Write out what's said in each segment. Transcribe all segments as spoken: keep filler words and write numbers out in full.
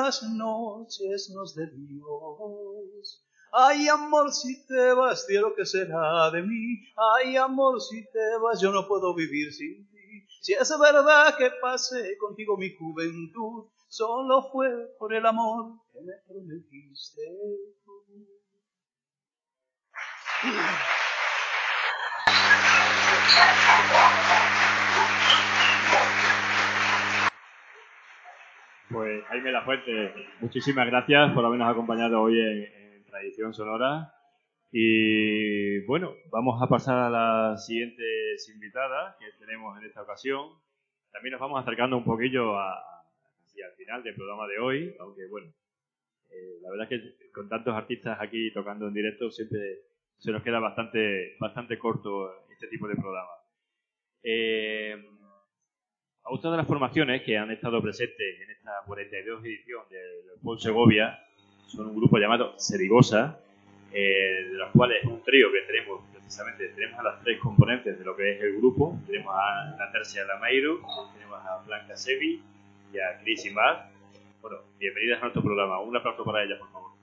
buenas noches nos dé Dios. Ay, amor, si te vas, cielo, ¿qué será de mí? Ay, amor, si te vas, yo no puedo vivir sin ti. Si es verdad que pasé contigo mi juventud, solo fue por el amor que me prometiste tú. Pues Jaime Lafuente, muchísimas gracias por habernos acompañado hoy en, en Tradición Sonora. Y bueno, vamos a pasar a las siguientes invitadas que tenemos en esta ocasión. También nos vamos acercando un poquillo a, así al final del programa de hoy, aunque bueno, eh, la verdad es que con tantos artistas aquí tocando en directo siempre se nos queda bastante, bastante corto este tipo de programa. Eh, A otras de las formaciones que han estado presentes en esta cuarenta y dos edición del Paul Segovia son un grupo llamado Serigosa, eh, de los cuales es un trío que tenemos precisamente, tenemos a las tres componentes de lo que es el grupo, tenemos a Natercia Lameiro, tenemos a Blanca Sevi y a Cris Imar. Bueno, bienvenidas a nuestro programa, un aplauso para ellas, por favor.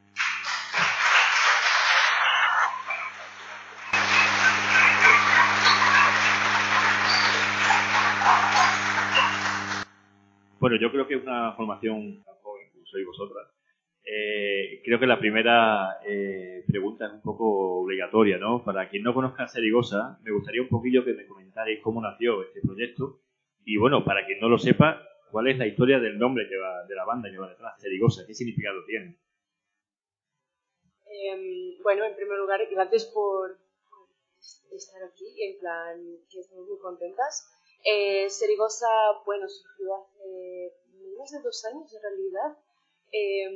Bueno, yo creo que es una formación tan joven como sois vosotras. Eh, creo que la primera eh, pregunta es un poco obligatoria, ¿no? Para quien no conozca a Serigosa, me gustaría un poquillo que me comentarais cómo nació este proyecto. Y bueno, para quien no lo sepa, ¿cuál es la historia del nombre que va, de la banda que va detrás, Serigosa? ¿Qué significado tiene? Eh, bueno, en primer lugar, gracias por estar aquí, en plan, que estamos muy contentas. Eh, Serigosa, bueno, surgió hace menos de dos años en realidad, eh,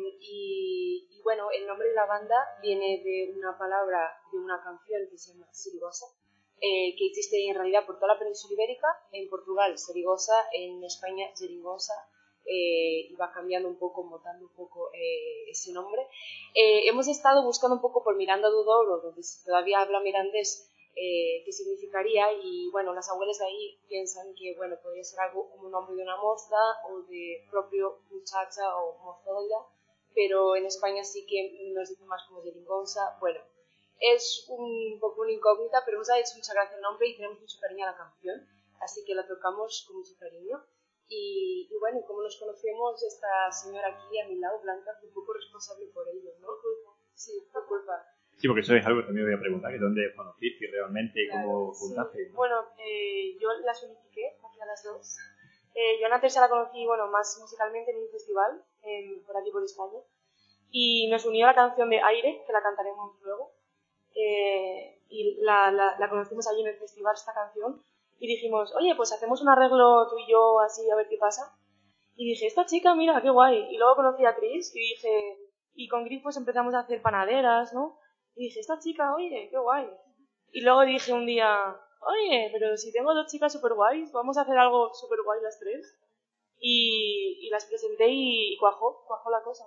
y, y bueno, el nombre de la banda viene de una palabra, de una canción que se llama Serigosa, eh, que existe en realidad por toda la península ibérica, en Portugal Serigosa, en España Jeringosa, eh, y va cambiando un poco, mutando un poco eh, ese nombre. Eh, hemos estado buscando un poco por Miranda do Douro, donde todavía habla mirandés, Eh, qué significaría, y bueno, las abuelas de ahí piensan que bueno, podría ser algo como un nombre de una moza o de propio muchacha o mozolla, pero en España sí que nos dicen más como Jeringonza. Bueno, es un poco una incógnita, pero nos ha hecho mucha gracia el nombre y tenemos mucho cariño a la canción, así que la tocamos con mucho cariño. Y, y bueno, como nos conocemos, esta señora aquí a mi lado, Blanca, fue un poco responsable por ello, ¿no? Sí, por culpa. Sí, porque eso es algo que también voy a preguntar, que dónde conociste realmente y Claro, cómo sí. juntaste, ¿no? Bueno, eh, yo las unifiqué aquí a las dos. Eh, yo a Natasha la conocí, bueno, más musicalmente en un festival, en, por aquí por España, y nos unió la canción de Aire, que la cantaremos luego, eh, y la, la, la conocimos allí en el festival, esta canción, y dijimos, oye, pues hacemos un arreglo tú y yo así, a ver qué pasa. Y dije, esta chica, mira, qué guay. Y luego conocí a Cris y dije, y con Cris pues empezamos a hacer panaderas, ¿no? Y dije, esta chica, oye, qué guay. Y luego dije un día, oye, pero si tengo dos chicas súper guays, vamos a hacer algo súper guay las tres. Y, y las presenté y, y cuajó, cuajó la cosa.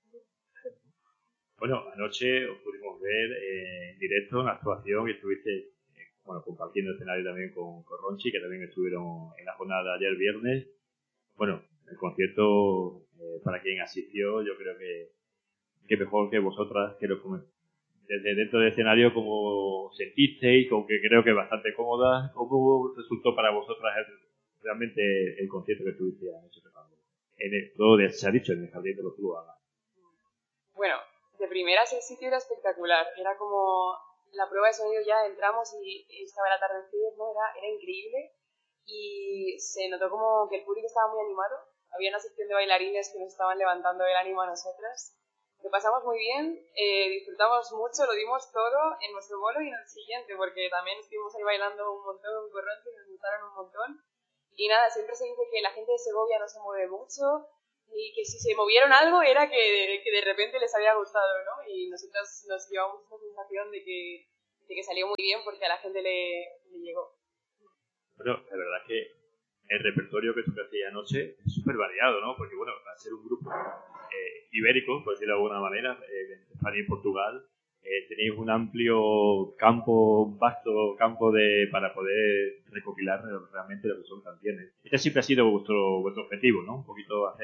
Bueno, anoche os pudimos ver eh, en directo una actuación y estuviste eh, bueno, compartiendo escenario también con, con Ronchi, que también estuvieron en la jornada de ayer viernes. Bueno, el concierto, eh, para quien asistió, yo creo que, que mejor que vosotras, que lo comentéis. Desde dentro del escenario, ¿cómo sentisteis? Como que creo que bastante cómoda. ¿Cómo resultó para vosotras el, realmente el concierto que estuviste anoche tocando? En el, todo de, se ha dicho, en el Jardín de los Zuluaga. Bueno, de primeras el sitio era espectacular. Era como la prueba de sonido, ya entramos y estaba el atardecer, ¿no? Era, era increíble. Y se notó como que el público estaba muy animado. Había una sección de bailarines que nos estaban levantando el ánimo a nosotras. Lo pasamos muy bien, eh, disfrutamos mucho, lo dimos todo en nuestro bolo y en el siguiente, porque también estuvimos ahí bailando un montón, un corronte, nos gustaron un montón. Y nada, siempre se dice que la gente de Segovia no se mueve mucho y que si se movieron algo era que, que de repente les había gustado, ¿no? Y nosotros nos llevamos esa sensación de que, de que salió muy bien porque a la gente le, le llegó. Bueno, la verdad es que el repertorio que tocaste anoche es súper variado, ¿no? Porque, bueno, va a ser un grupo eh, ibérico, por decirlo de alguna manera, eh, en España y Portugal, eh, tenéis un amplio campo, un vasto campo de para poder recopilar realmente lo que son canciones. Este siempre ha sido vuestro vuestro objetivo, ¿no? Un poquito hacer un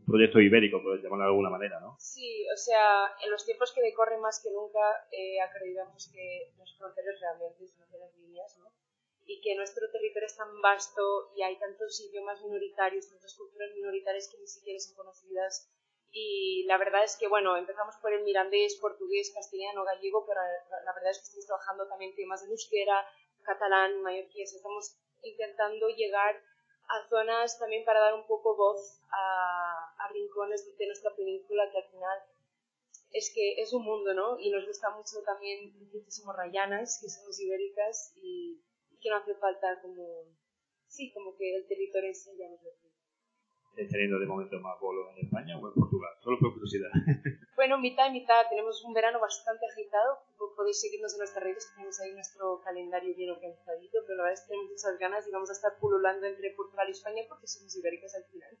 proyecto ibérico, por llamarlo de alguna manera, ¿no? Sí, o sea, en los tiempos que decorren más que nunca, eh, acreditamos que las fronteras realmente son de las líneas, ¿no? Y que nuestro territorio es tan vasto y hay tantos idiomas minoritarios, tantas culturas minoritarias que ni siquiera son conocidas. Y la verdad es que, bueno, empezamos por el mirandés, portugués, castellano, gallego, pero la verdad es que estamos trabajando también temas de euskera, catalán, mallorquín. Estamos intentando llegar a zonas también para dar un poco voz a, a rincones de nuestra península, que al final es que es un mundo, ¿no? Y nos gusta mucho también decir que somos rayanas, que somos ibéricas y, y que no hace falta como, sí, como que el territorio en sí ya nos lo pide. ¿Estáis teniendo de momento más bolos en España o en Portugal? Solo por curiosidad. Bueno, mitad y mitad. Tenemos un verano bastante agitado. Podéis seguirnos en nuestras redes, tenemos ahí nuestro calendario bien organizadito, pero la verdad es que tenemos muchas ganas y vamos a estar pululando entre Portugal y España porque somos ibéricas al final.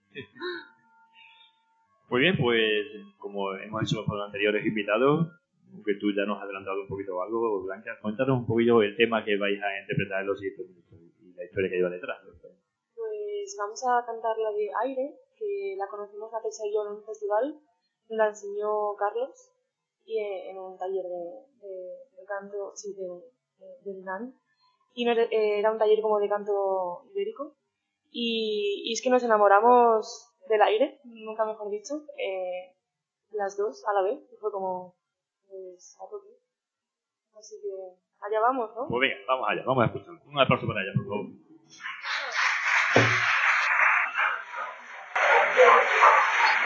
Muy bien, pues como hemos hecho con los anteriores invitados, aunque tú ya nos has adelantado un poquito algo, Blanca, cuéntanos un poquillo el tema que vais a interpretar en los siguientes minutos y la historia que lleva detrás. Pues vamos a cantar la de Aire, que la conocimos a Teresa y yo en un festival, la enseñó Carlos y en un taller de, de, de canto, sí, de, de, de Nan. Y nos, eh, era un taller como de canto ibérico. Y, y es que nos enamoramos del aire, nunca mejor dicho, eh, las dos a la vez. Y fue como, pues, a tope. Así que allá vamos, ¿no? Pues venga, vamos allá, vamos a escuchar. Un aplauso para ella, por favor.